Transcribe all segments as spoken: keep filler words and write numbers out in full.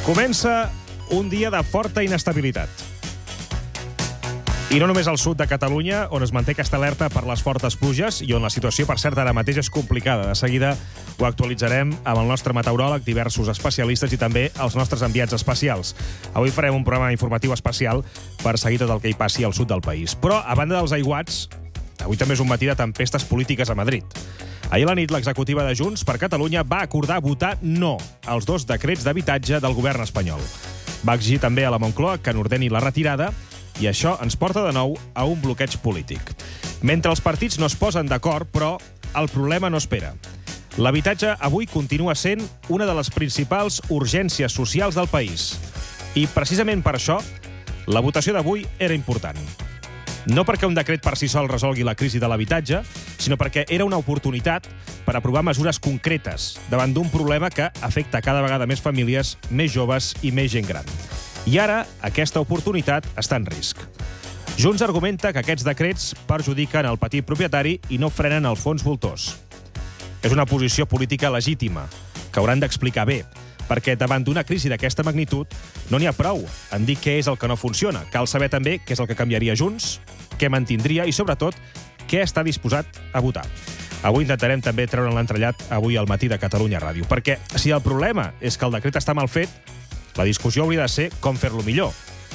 Comença un dia de forta inestabilitat. I no només al sud de Catalunya, on es manté aquesta alerta per les fortes pluges i on la situació, per cert, ara mateix és complicada. De seguida ho actualitzarem amb el nostre meteoròleg, diversos especialistes i també els nostres enviats especials. Avui farem un programa informatiu especial per seguir tot el que hi passi al sud del país. Però, a banda dels aiguats, avui també és un matí de tempestes polítiques a Madrid. Ahir a la nit, l'executiva de Junts per Catalunya va acordar votar no als dos decrets d'habitatge del govern espanyol. Va exigir també a la Moncloa que n'ordeni la retirada i això ens porta de nou a un bloqueig polític. Mentre els partits no es posen d'acord, però el problema no espera. L'habitatge avui continua sent una de les principals urgències socials del país. I precisament per això, la votació d'avui era important. No perquè un decret per si sol resolgui la crisi de l'habitatge, sinó perquè era una oportunitat per aprovar mesures concretes davant d'un problema que afecta cada vegada més famílies, més joves i més gent gran. I ara, aquesta oportunitat està en risc. Junts argumenta que aquests decrets perjudiquen el petit propietari i no frenen els fons voltors. És una posició política legítima, que hauran d'explicar bé, perquè davant d'una crisi d'aquesta magnitud no n'hi ha prou en dir què és el que no funciona. Cal saber també què és el que canviaria Junts, què mantindria i, sobretot, què està disposat a votar. Avui intentarem també treure l'entrellat avui al matí de Catalunya Ràdio, perquè si el problema és que el decret està mal fet, la discussió hauria de ser com fer-lo millor.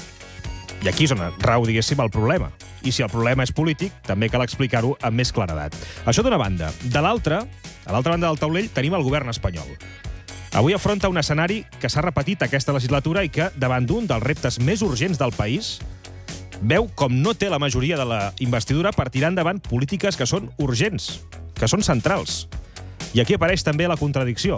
I aquí és on rau, diguéssim, el problema. I si el problema és polític, també cal explicar-ho amb més claredat. Això d'una banda. De l'altra, a l'altra banda del taulell, tenim el govern espanyol. Avui afronta un escenari que s'ha repetit aquesta legislatura i que, davant d'un dels reptes més urgents del país, veu com no té la majoria de la investidura per tirar endavant polítiques que són urgents, que són centrals. I aquí apareix també la contradicció.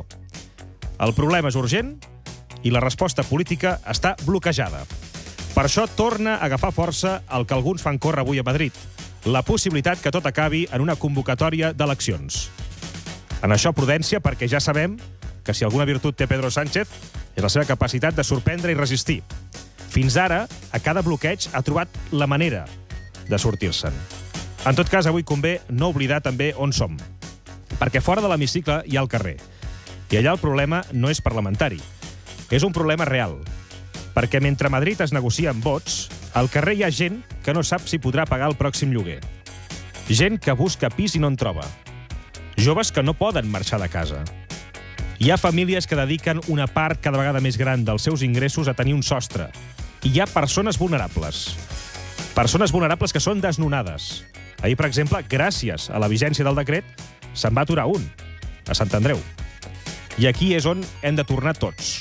El problema és urgent i la resposta política està bloquejada. Per això torna a agafar força el que alguns fan córrer avui a Madrid, la possibilitat que tot acabi en una convocatòria d'eleccions. En això prudència, perquè ja sabem que si alguna virtut té Pedro Sánchez és la seva capacitat de sorprendre i resistir. Fins ara, a cada bloqueig ha trobat la manera de sortir-se'n. En tot cas, avui convé no oblidar també on som, perquè fora de l'hemicicle hi ha el carrer. I allà el problema no és parlamentari. És un problema real, perquè mentre a Madrid es negocien vots, al carrer hi ha gent que no sap si podrà pagar el pròxim lloguer. Gent que busca pis i no en troba. Joves que no poden marxar de casa. Hi ha famílies que dediquen una part cada vegada més gran dels seus ingressos a tenir un sostre. I hi ha persones vulnerables. Persones vulnerables que són desnonades. Ahir, per exemple, gràcies a la vigència del decret, se'n va aturar un, a Sant Andreu. I aquí és on hem de tornar tots.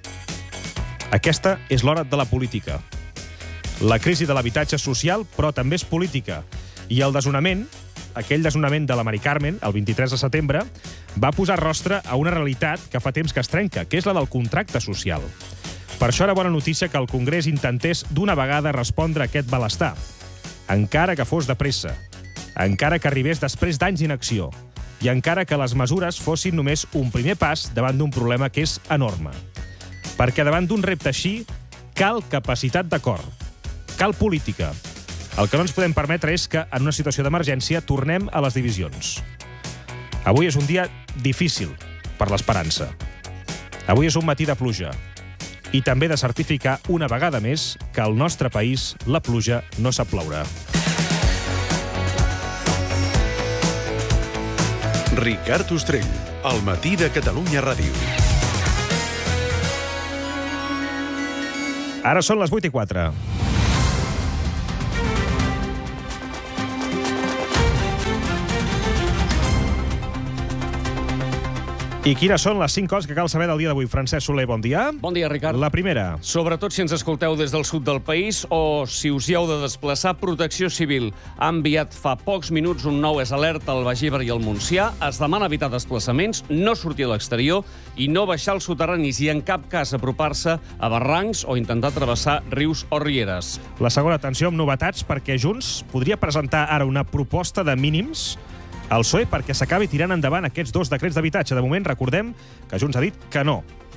Aquesta és l'hora de la política. La crisi de l'habitatge social, però també és política. I el desnonament, aquell desnonament de la Mari Carmen, el vint-i-tres de setembre, va posar rostre a una realitat que fa temps que es trenca, que és la del contracte social. Per això era bona notícia que el Congrés intentés d'una vegada respondre a aquest malestar, encara que fos de pressa, encara que arribés després d'anys d'inacció, i encara que les mesures fossin només un primer pas davant d'un problema que és enorme. Perquè davant d'un repte així, cal capacitat d'acord, cal política. El que no ens podem permetre és que, en una situació d'emergència, tornem a les divisions. Avui és un dia difícil per l'esperança. Avui és un matí de pluja. I també de certificar una vegada més que al nostre país la pluja no sap ploure. Ricard Ostrell, al matí de Catalunya Ràdio. Ara són les vuit i quatre. I quines són les cinc coses que cal saber del dia d'avui? Francesc Soler, bon dia. Bon dia, Ricard. La primera. Sobretot si ens escolteu des del sud del país o si us hi heu de desplaçar, Protecció Civil ha enviat fa pocs minuts un nou és alerta al Baix Ebre i al Montsià. Es demana evitar desplaçaments, no sortir a l'exterior i no baixar als soterranis i en cap cas apropar-se a barrancs o intentar travessar rius o rieres. La segona, atenció amb novetats, perquè Junts podria presentar ara una proposta de mínims al P S O E perquè s'acabi tirant endavant aquests dos decrets d'habitatge. De moment, recordem que Junts ha dit que no.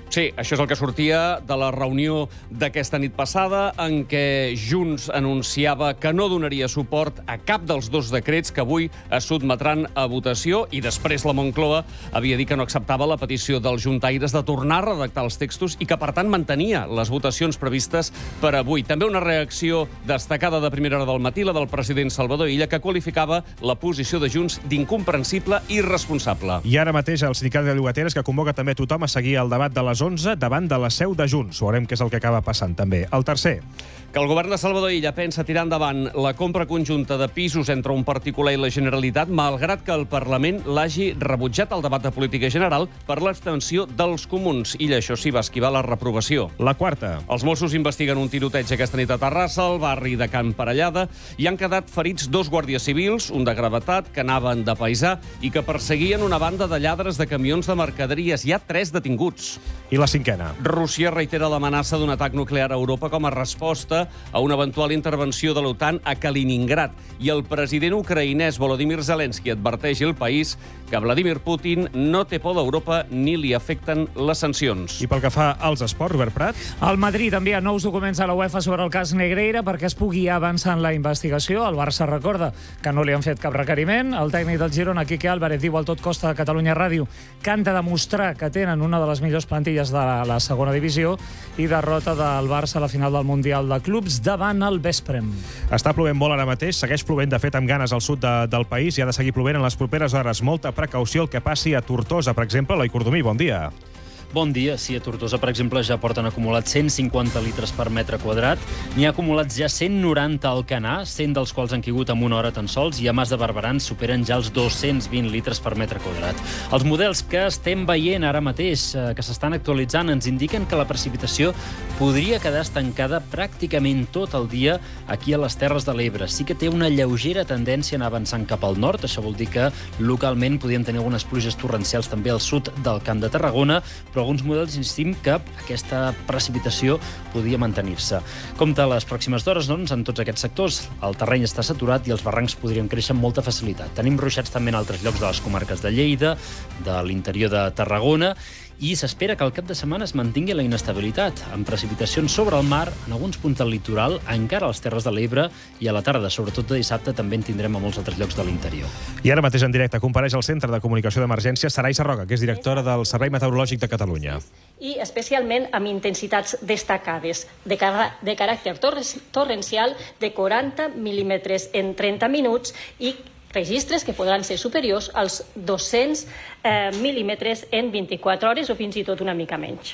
Sí, això és el que sortia de la reunió d'aquesta nit passada, en què Junts anunciava que no donaria suport a cap dels dos decrets que avui es sotmetran a votació, i després la Moncloa havia dit que no acceptava la petició dels juntaires de tornar a redactar els textos i que, per tant, mantenia les votacions previstes per avui. També una reacció destacada de primera hora del matí, la del president Salvador Illa, que qualificava la posició de Junts d'incomprensible i irresponsable. I ara mateix el sindicat de llogateres, que convoca també tothom a seguir el debat de les onze davant de la seu de Junts. Veurem què és el que acaba passant també. El tercer. Que el govern de Salvador Illa pensa tirar endavant la compra conjunta de pisos entre un particular i la Generalitat, malgrat que el Parlament l'hagi rebutjat al debat de política general per l'abstenció dels comuns. Illa, això sí, va esquivar la reprovació. La quarta. Els Mossos investiguen un tiroteig aquesta nit a Terrassa, al barri de Can Parellada, i han quedat ferits dos guàrdies civils, un de gravetat, que anaven de paisà i que perseguien una banda de lladres de camions de mercaderies. Hi ha tres detinguts. I la cinquena. Rússia reitera l'amenaça d'un atac nuclear a Europa com a resposta a una eventual intervenció de l'OTAN a Kaliningrad. I el president ucraïnès Volodymyr Zelensky adverteix el país que Vladimir Putin no té por d'Europa ni li afecten les sancions. I pel que fa als esports, Robert Prat? El Madrid envia nous documents a la UEFA sobre el cas Negreira perquè es pugui avançar en la investigació. El Barça recorda que no li han fet cap requeriment. El tècnic del Girona, Quique Álvarez, diu al Tot Costa de Catalunya Ràdio que han de demostrar que tenen una de les millors plantilles de la, la segona divisió, i derrota del Barça a la final del Mundial de Clubs davant el Vesprem. Està plovent molt ara mateix, segueix plovent de fet amb ganes al sud de, del país i ha de seguir plovent en les properes hores. Molta precaució el que passi a Tortosa, per exemple. Eloi Cordomí, bon dia. Bon dia. Sí, a Tortosa, per exemple, ja porten acumulats cent cinquanta litres per metre quadrat. N'hi ha acumulats ja cent noranta al Canà, cent dels quals han caigut en una hora tan sols, i a Mas de Barberans superen ja els dos-cents vint litres per metre quadrat. Els models que estem veient ara mateix, eh, que s'estan actualitzant, ens indiquen que la precipitació podria quedar estancada pràcticament tot el dia aquí a les Terres de l'Ebre. Sí que té una lleugera tendència a anar avançant cap al nord. Això vol dir que localment podríem tenir algunes pluges torrencials també al sud del Camp de Tarragona, però alguns models insistim que aquesta precipitació podria mantenir-se. Compte a les pròximes hores, doncs, en tots aquests sectors el terreny està saturat i els barrancs podrien créixer amb molta facilitat. Tenim ruixats també en altres llocs de les comarques de Lleida, de l'interior de Tarragona, i s'espera que al cap de setmana es mantingui la inestabilitat, amb precipitacions sobre el mar, en alguns punts del litoral, encara a les Terres de l'Ebre, i a la tarda, sobretot de dissabte, també en tindrem a molts altres llocs de l'interior. I ara mateix en directe compareix al Centre de Comunicació d'Emergència Saray Sarroca, que és directora del Servei Meteorològic de Catalunya. I especialment amb intensitats destacades de, car de caràcter torrencial de quaranta mil·límetres en trenta minuts i registres que podran ser superiors als dos-cents eh, mil·límetres en vint-i-quatre hores o fins i tot una mica menys.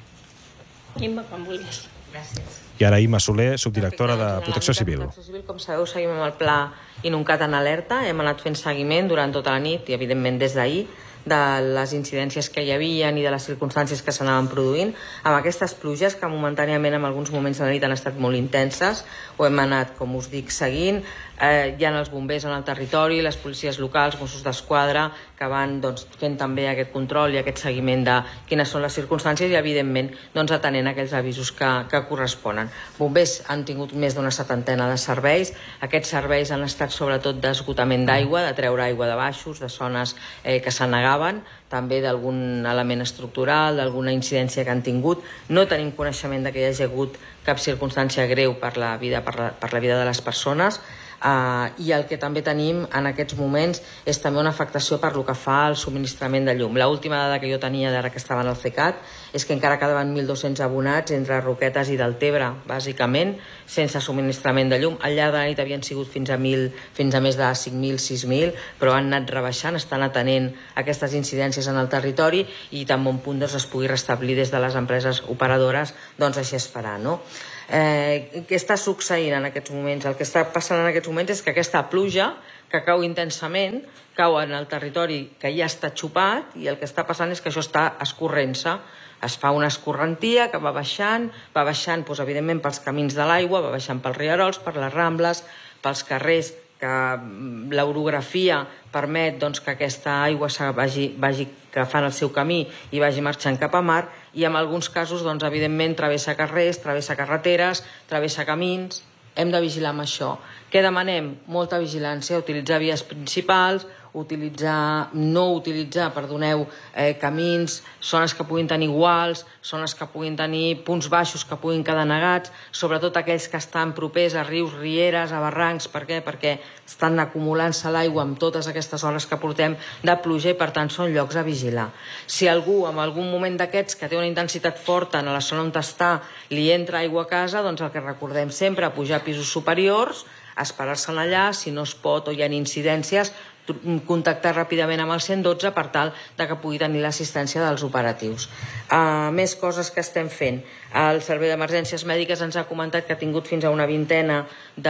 Imma, quan vulguis. Gràcies. I ara Imma Soler, subdirectora de Protecció Civil. Protecció Civil, com sabeu, seguim amb el pla Inuncat en alerta. Hem anat fent seguiment durant tota la nit i, evidentment, des d'ahir, de les incidències que hi havia i de les circumstàncies que s'anaven produint. Amb aquestes pluges, que momentàniament en alguns moments de la nit han estat molt intenses, ho hem anat, com us dic, seguint. Eh, hi ha els bombers en el territori, les policies locals, Mossos d'Esquadra, que van doncs, fent també aquest control i aquest seguiment de quines són les circumstàncies i, evidentment, doncs, atenent aquells avisos que, que corresponen. Bombers han tingut més d'una setantena de serveis. Aquests serveis han estat sobretot d'esgotament d'aigua, de treure aigua de baixos, de zones eh, que s'anegaven, també d'algun element estructural, d'alguna incidència que han tingut. No tenim coneixement de que hi hagi hagut cap circumstància greu per la vida, per la, per la vida de les persones. Uh, i el que també tenim en aquests moments és també una afectació per lo que fa al subministrament de llum. L'última dada que jo tenia d'ara que estaven al CECAT és que encara quedaven mil dos-cents abonats entre Roquetes i Deltebre, bàsicament, sense subministrament de llum. Al llarg de la nit havien sigut fins a, mil, fins a més de cinc mil, sis mil, però han anat rebaixant, estan atenent aquestes incidències en el territori i tan bon punt doncs, es pugui restablir des de les empreses operadores, doncs així es farà, no? Eh, què està succeint en aquests moments? El que està passant en aquests moments és que aquesta pluja que cau intensament cau en el territori que ja està xupat i el que està passant és que això està escorrent-se. Es fa una escorrentia que va baixant, va baixant doncs, evidentment pels camins de l'aigua, va baixant pels rierols, per les rambles, pels carrers, que l'orografia permet doncs, que aquesta aigua vagi, vagi agafant el seu camí i vagi marxant cap a mar, i en alguns casos, doncs, evidentment, travessa carrers, travessa carreteres, travessa camins. Hem de vigilar amb això. Què demanem? Molta vigilància, utilitzar vies principals, utilitzar, no utilitzar, perdoneu, eh, camins, zones que puguin tenir iguals, zones que puguin tenir punts baixos que puguin quedar negats, sobretot aquells que estan propers a rius, rieres, a barrancs. Per què? Perquè estan acumulant-se l'aigua amb totes aquestes hores que portem de pluja i, per tant, són llocs a vigilar. Si algú, en algun moment d'aquests que té una intensitat forta en la zona on està, li entra aigua a casa, doncs el que recordem sempre, pujar a pisos superiors, esperar-se'n allà, si no es pot o hi ha incidències, contactar ràpidament amb el cent dotze per tal de que pugui tenir l'assistència dels operatius. Uh, més coses que estem fent. El Servei d'Emergències Mèdiques ens ha comentat que ha tingut fins a una vintena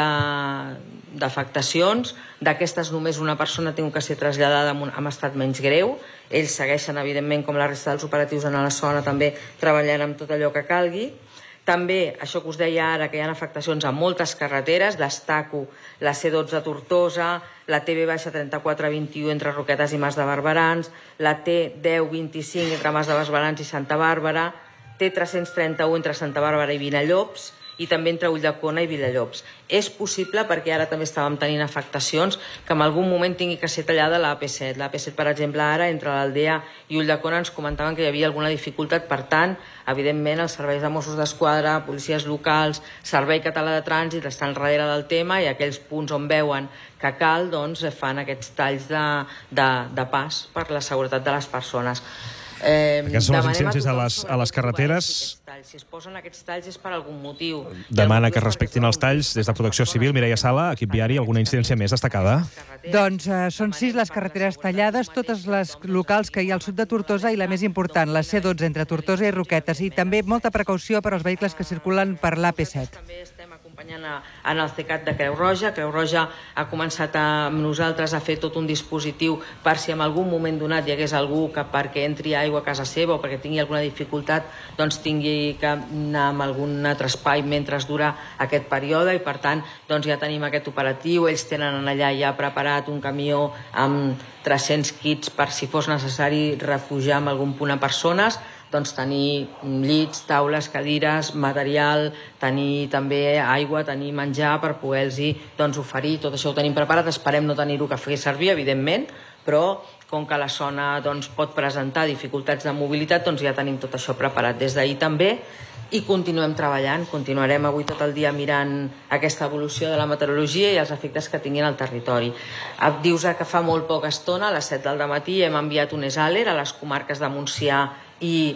d'afectacions. D'aquestes, només una persona ha tingut que ser traslladada en, un, en estat menys greu. Ells segueixen, evidentment, com la resta dels operatius en la zona, també treballant amb tot allò que calgui. També, això que us deia ara, que hi ha afectacions a moltes carreteres, destaco la C dotze a Tortosa, la T B trenta-quatre vint-i-u entre Roquetes i Mas de Barberans, la T deu vint-i-cinc entre Mas de Barberans i Santa Bàrbara, T tres-cents trenta-u entre Santa Bàrbara i Vinallobs, i també entre Ulldecona i Vilallobs. És possible, perquè ara també estàvem tenint afectacions, que en algun moment tingui que ser tallada l'A P set. L'A P set, per exemple, ara, entre l'Aldea i Ulldecona, ens comentaven que hi havia alguna dificultat. Per tant, evidentment, els serveis de Mossos d'Esquadra, policies locals, Servei Català de Trànsit estan darrere del tema, i aquells punts on veuen que cal, doncs, fan aquests talls de, de, de pas per la seguretat de les persones. Eh, Aquestes són les incidències a les, a les carreteres. Si es posen aquests talls és per algun motiu. Demana que es respectin els talls des de Protecció Civil. Mireia Sala, equip viari, alguna incidència més destacada? Doncs eh, són sis les carreteres tallades, totes les locals que hi ha al sud de Tortosa, i la més important, la C dotze entre Tortosa i Roquetes, i també molta precaució per als vehicles que circulen per l'A P set. També estem acompanyant a, en el CECAT de Creu Roja. Creu Roja ha començat a, amb nosaltres a fer tot un dispositiu per si en algun moment donat hi hagués algú que perquè entri aigua a casa seva o perquè tingui alguna dificultat, doncs tingui que anar amb algun altre espai mentre dura aquest període, i per tant doncs ja tenim aquest operatiu. Ells tenen allà ja preparat un camió amb tres-cents kits per si fos necessari refugiar en algun punt a persones, doncs tenir llits, taules, cadires, material, tenir també aigua, tenir menjar per poder-los doncs, oferir. Tot això ho tenim preparat, esperem no tenir-ho que fer servir, evidentment, però com que la zona doncs, pot presentar dificultats de mobilitat, doncs ja tenim tot això preparat des d'ahir també, i continuem treballant, continuarem avui tot el dia mirant aquesta evolució de la meteorologia i els efectes que tinguin al territori. Dius que fa molt poca estona, a les set del matí, hem enviat un esàler a les comarques de Montsià i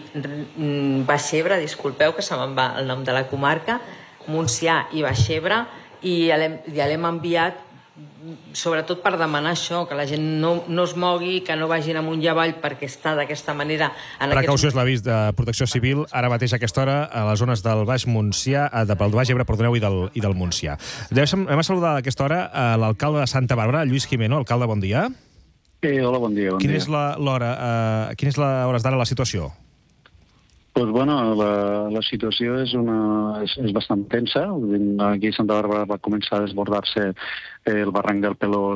Baixebre, disculpeu que se me'n va el nom de la comarca, Montsià i Baixebre, i ja l'hem enviat sobretot per demanar això, que la gent no, no es mogui, que no vagin amunt i avall perquè està d'aquesta manera... Precaució és l'avís de Protecció Civil ara mateix a aquesta hora a les zones del Baix Montsià, del Baix Ebre, perdoneu, i del, i del Montsià. Deixa'm, hem a saludar a aquesta hora l'alcalde de Santa Bàrbara, Lluís Jimeno. Alcalde, bon dia. Eh, hola, bon dia. Bon Quina dia. és l'hora, uh, quina és l'hora d'ara la situació? Pues bueno, la, la situació és, una, és, és bastant tensa. Aquí a Santa Bàrbara va començar a desbordar-se el barranc del Pelós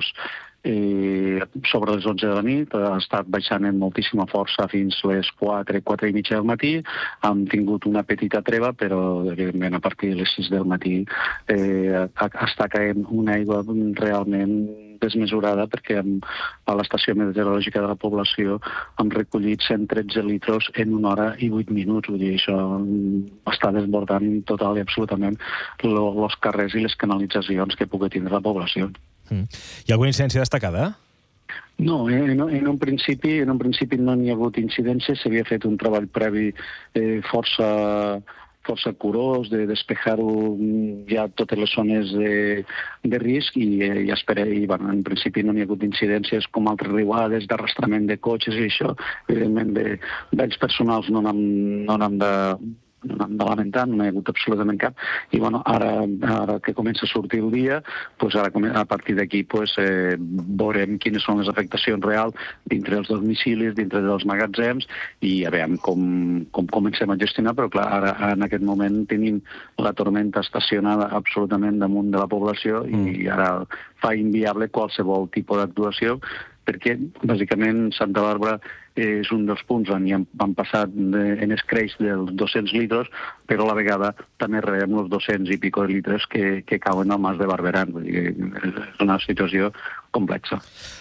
eh, sobre les onze de la nit. Ha estat baixant en moltíssima força fins les quatre, quatre i mitja del matí. Hem tingut una petita treva, però evidentment a partir de les sis del matí eh, està caent una aigua realment desmesurada, perquè a l'estació meteorològica de la població hem recollit cent tretze litros en una hora i vuit minuts. Vull dir, això està desbordant total i absolutament els carrers i les canalitzacions que pugui tindre la població. Mm. Hi ha alguna incidència destacada? No, en, en, un principi, en un principi no n'hi ha hagut incidències. S'havia fet un treball previ eh, força... força curós, de despejar-ho ja totes les zones de, de risc, i, i, espera, i bueno, en principi no n'hi ha hagut incidències com altres riuades, d'arrastrament de cotxes i això. Evidentment, de danys personals no n'hem no de... no hem de lamentar, no hi ha hagut absolutament cap, i bueno, ara, ara que comença a sortir el dia, pues ara, a partir d'aquí pues, eh, veurem quines són les afectacions reals dintre dels domicilis, dintre dels magatzems, i a veure com, com comencem a gestionar, però clar, ara en aquest moment tenim la tormenta estacionada absolutament damunt de la població, mm. i ara fa inviable qualsevol tipus d'actuació, perquè, bàsicament, Santa Bàrbara és un dels punts on ja han passat de, en escreix dels dos-cents litres, però a la vegada també rebem els dos-cents i pico de litres que, que cauen al Mas de Barberans. Vull dir, és una situació complexa.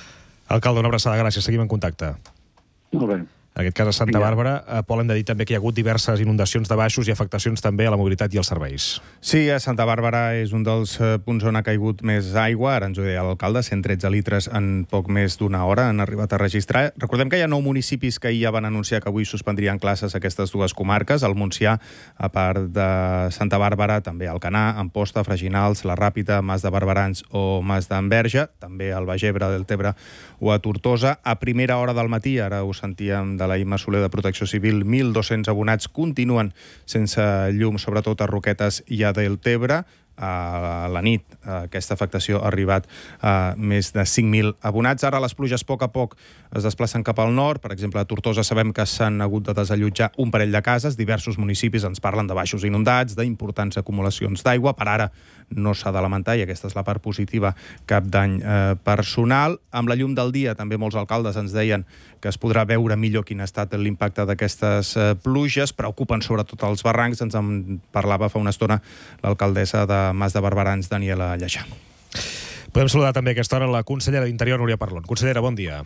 Alcalde, una abraçada, gràcies. Seguim en contacte. Molt bé. En aquest cas, a Santa Bàrbara, a Pol, hem de dir també que hi ha hagut diverses inundacions de baixos i afectacions també a la mobilitat i als serveis. Sí, a Santa Bàrbara és un dels punts on ha caigut més aigua. Ara ens ho deia l'alcalde, cent tretze litres en poc més d'una hora han arribat a registrar. Recordem que hi ha nou municipis que ahir ja van anunciar que avui suspendrien classes a aquestes dues comarques. El Montsià, a part de Santa Bàrbara, també Alcanar, Amposta, Freginals, La Ràpita, Mas de Barberans o Mas d'Enverge, també al Baix Ebre, Deltebre o a Tortosa. A primera hora del matí, ara ho sentíem de la Imma Soler de Protecció Civil, mil dos-cents abonats continuen sense llum, sobretot a Roquetes i a Deltebre. A la nit aquesta afectació ha arribat a més de cinc mil abonats. Ara les pluges a poc a poc es desplacen cap al nord. Per exemple, a Tortosa sabem que s'han hagut de desallotjar un parell de cases. Diversos municipis ens parlen de baixos inundats, d'importants acumulacions d'aigua. Per ara no s'ha de lamentar, i aquesta és la part positiva, cap dany eh, personal. Amb la llum del dia, també molts alcaldes ens deien que es podrà veure millor quin ha estat l'impacte d'aquestes eh, pluges. Preocupen sobretot els barrancs. Ens en parlava fa una estona l'alcaldessa de Mas de Barberans, Daniela Lleixà. Podem saludar també a aquesta hora la consellera d'Interior, Núria Parlon. Consellera, bon dia.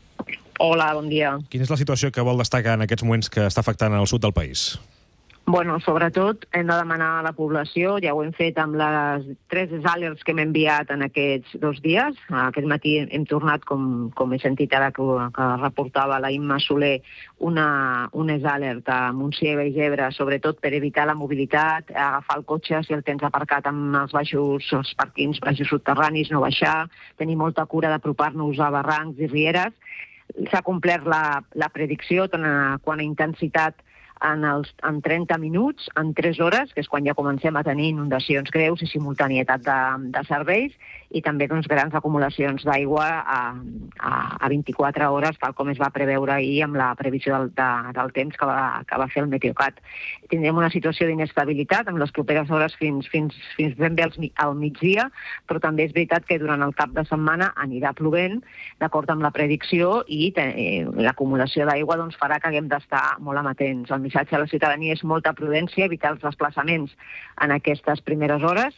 Hola, bon dia. Quina és la situació que vol destacar en aquests moments que està afectant al sud del país? Bueno, sobretot hem de demanar a la població, ja ho hem fet amb les tres alerts que hem enviat en aquests dos dies. Aquest matí hem tornat, com, com he sentit ara que, que reportava la Imma Soler, una, un alert a Montsià i Baix Ebre, sobretot per evitar la mobilitat, agafar el cotxe si el tens aparcat amb els baixos, els parquins baixos subterranis, no baixar, tenir molta cura d'apropar-nos a barrancs i rieres. S'ha complert la, la predicció tant a, quant a intensitat en, els, en trenta minuts, en tres hores, que és quan ja comencem a tenir inundacions greus i simultanietat de, de serveis, i també doncs, grans acumulacions d'aigua a, a, a vint-i-quatre hores, tal com es va preveure ahir amb la previsió del, de, del temps que va, que va fer el Meteocat. Tindrem una situació d'inestabilitat en les properes hores fins, fins, fins ben bé al migdia, però també és veritat que durant el cap de setmana anirà plovent, d'acord amb la predicció, i eh, l'acumulació d'aigua doncs, farà que haguem d'estar molt amatents. El missatge a la ciutadania és molta prudència, evitar els desplaçaments en aquestes primeres hores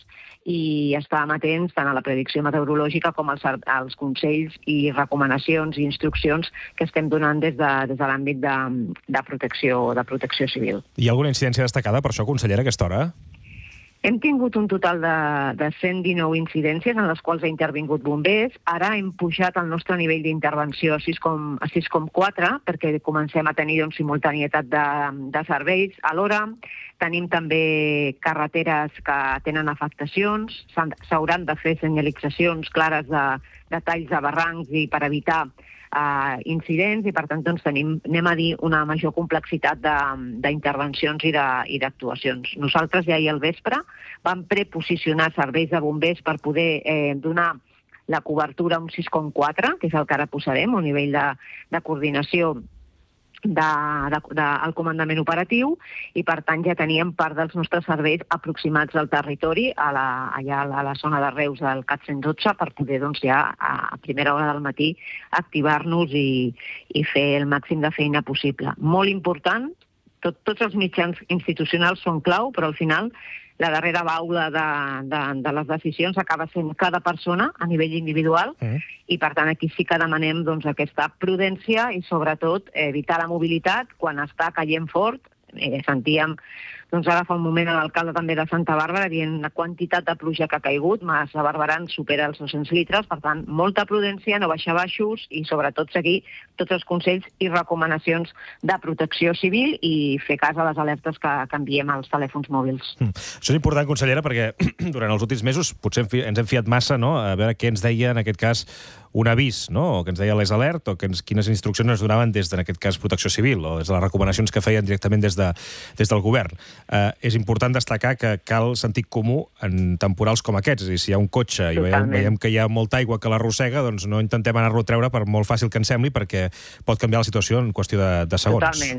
i estar amatents tant a la predicció meteorològica com als, als consells i recomanacions i instruccions que estem donant des de, des de l'àmbit de, de, protecció, de protecció civil. Hi ha alguna incidència destacada per això, consellera, a aquesta hora? Hem tingut un total de, de cent dinou incidències en les quals ha intervingut bombers. Ara hem pujat el nostre nivell d'intervenció a sis coma quatre perquè comencem a tenir doncs, simultanietat de, de serveis. Alhora tenim també carreteres que tenen afectacions. S'hauran de fer senyalitzacions clares de, de talls de barrancs i per evitar Uh, incidents, i per tant doncs, tenim, anem a dir, una major complexitat d'intervencions i d'actuacions. Nosaltres ja ahir al vespre vam preposicionar serveis de bombers per poder eh, donar la cobertura a un sis coma quatre, que és el que ara posarem, un nivell de, de coordinació De, de, de, al comandament operatiu, i per tant ja teníem part dels nostres serveis aproximats al territori, a la, allà a la, a la zona de Reus del C A T cent dotze, per poder doncs, ja a primera hora del matí activar-nos i, i fer el màxim de feina possible. Molt important, tot, tots els mitjans institucionals són clau, però al final la darrera baula de, de, de les decisions acaba sent cada persona a nivell individual, mm. i per tant aquí sí que demanem doncs, aquesta prudència i sobretot evitar la mobilitat quan està caient fort. Eh, sentíem doncs ara fa un moment l'alcalde també de Santa Bàrbara dient la quantitat de pluja que ha caigut, Mas de Barberans supera els dos-cents litres, per tant, molta prudència, no baixar baixos i sobretot seguir tots els consells i recomanacions de protecció civil i fer cas a les alertes que, que enviem als telèfons mòbils. Mm. Això és important, consellera, perquè durant els últims mesos potser ens hem fiat massa, no?, a veure què ens deia, en aquest cas, un avís, no?, o que ens deia l'Es Alert, o que ens, quines instruccions ens donaven des de, en aquest cas, Protecció Civil, o des de les recomanacions que feien directament des, de, des del govern. Eh, és important destacar que cal sentit comú en temporals com aquests. És a dir, si hi ha un cotxe i veiem, veiem que hi ha molta aigua que l'arrossega, doncs no intentem anar-lo a treure per molt fàcil que ens sembli, perquè pot canviar la situació en qüestió de, de segons. Totalment.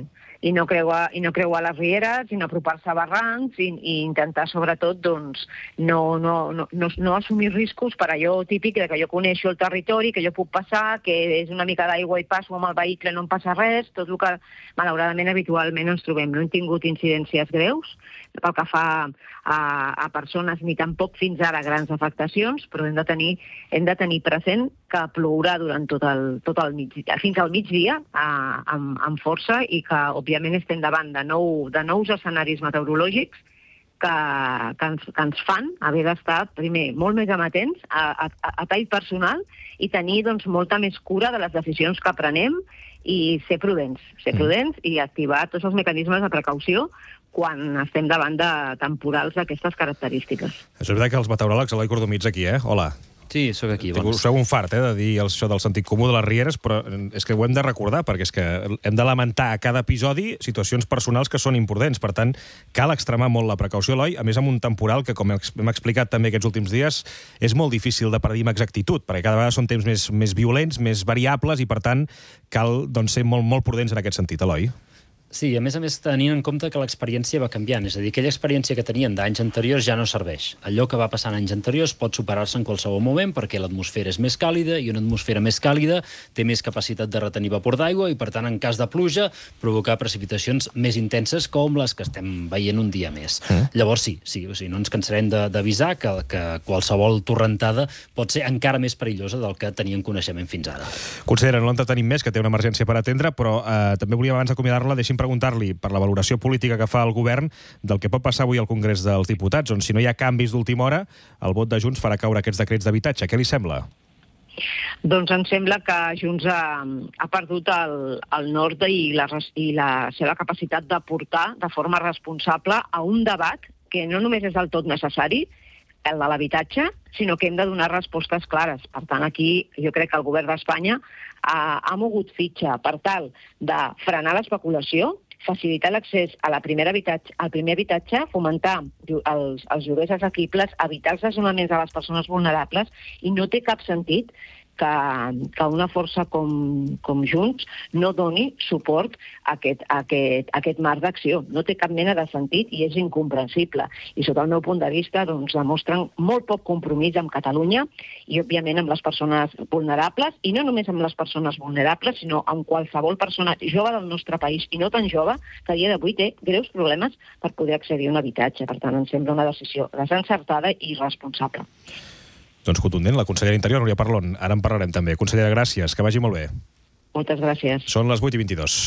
i no creuar, i no creuar les rieres, i no apropar-se a barrancs, i, i intentar, sobretot, doncs, no, no, no, no, no assumir riscos per allò típic de que jo coneixo el territori, que jo puc passar, que és una mica d'aigua i passo amb el vehicle, no em passa res, tot el que, malauradament, habitualment ens trobem. No hem tingut incidències greus pel que fa a, a persones, ni tampoc fins ara grans afectacions, però hem de tenir, hem de tenir present que plourà durant tot el, tot el migdia, fins al migdia a, amb, amb força, i que, òbviament, estem davant de, nou, de nous escenaris meteorològics que, que, ens, que ens fan haver d'estar, primer, molt més amatents a, a, a tall personal i tenir doncs, molta més cura de les decisions que prenem i ser prudents, ser prudents i activar tots els mecanismes de precaució quan estem davant de temporals d'aquestes característiques. És veritat que els meteoròlegs, Eloi Cordomits, aquí, eh? Hola. Sí, sóc aquí. Bons. Sou un fart, eh, de dir això del sentit comú de les rieres, però és que ho hem de recordar, perquè és que hem de lamentar a cada episodi situacions personals que són imprudents. Per tant, cal extremar molt la precaució, Eloi, a més amb un temporal que, com hem explicat també aquests últims dies, és molt difícil de predir amb exactitud, perquè cada vegada són temps més, més violents, més variables, i per tant cal doncs, ser molt, molt prudents en aquest sentit, Eloi. Sí, a més a més tenint en compte que l'experiència va canviant, és a dir, aquella experiència que tenien d'anys anteriors ja no serveix. Allò que va passar en anys anteriors pot superar-se en qualsevol moment perquè l'atmosfera és més càlida i una atmosfera més càlida té més capacitat de retenir vapor d'aigua i, per tant, en cas de pluja, provocar precipitacions més intenses com les que estem veient un dia més. Mm. Llavors sí, sí, o sigui, no ens cansarem d'avisar que, que qualsevol torrentada pot ser encara més perillosa del que teníem coneixement fins ara. Consellera, no l'entretenim més, que té una emergència per atendre, però eh, també volíem, abans d'acomiadar-la, deixi'm preguntar-li per la valoració política que fa el govern del que pot passar avui al Congrés dels Diputats, on si no hi ha canvis d'última hora, el vot de Junts farà caure aquests decrets d'habitatge. Què li sembla? Doncs em sembla que Junts ha, ha perdut el, el nord i la, i la seva capacitat de portar de forma responsable a un debat que no només és del tot necessari, el de l'habitatge, sinó que hem de donar respostes clares. Per tant, aquí jo crec que el govern d'Espanya ha, ha mogut fitxa per tal de frenar l'especulació, facilitar l'accés a la primera habitatge, al primer habitatge, fomentar els, els lloguers assequibles, evitar els desnonaments de les persones vulnerables, i no té cap sentit que, que una força com, com Junts no doni suport a aquest, a aquest, a aquest marc d'acció. No té cap mena de sentit i és incomprensible. I sota el meu punt de vista doncs, demostren molt poc compromís amb Catalunya i, òbviament, amb les persones vulnerables, i no només amb les persones vulnerables, sinó amb qualsevol persona jove del nostre país, i no tan jove, que a dia d'avui té greus problemes per poder accedir a un habitatge. Per tant, em sembla una decisió desencertada i irresponsable. Doncs contundent, la consellera d'Interior, Núria Parlon. Ara en parlarem també. Consellera, gràcies, que vagi molt bé. Moltes gràcies. Són les vuit i vint-i-dos.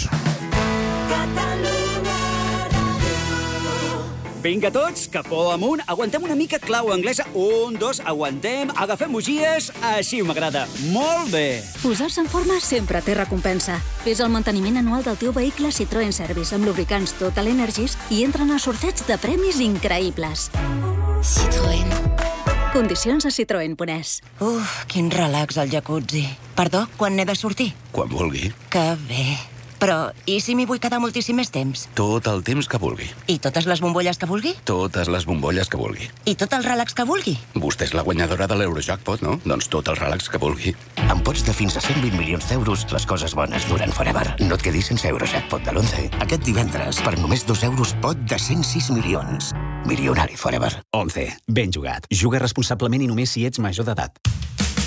Vinga tots, capó amunt, aguantem una mica clau anglesa. Un, dos, aguantem, agafem bugies, així m'agrada. Molt bé. Posar-se en forma sempre té recompensa. Fes el manteniment anual del teu vehicle Citroën Service amb lubricants Total Energies i entren a sorteig de premis increïbles. Citroën. Condicions a citroen punt es. Uf, quin relax al jacuzzi. Perdó, quan n'he de sortir? Quan vulgui. Que bé. Però, i si m'hi vull quedar moltíssim més temps? Tot el temps que vulgui. I totes les bombolles que vulgui? Totes les bombolles que vulgui. I tot el relax que vulgui? Vostè és la guanyadora de l'Eurojackpot, no? Doncs tot el relax que vulgui. Amb pots de fins a cent vint milions d'euros, les coses bones duren forever. No et quedis sense Eurojackpot de l'onze. Aquest divendres, per només dos euros, pot de cent sis milions. Milionari forever. once. Ben jugat. Juga responsablement i només si ets major d'edat.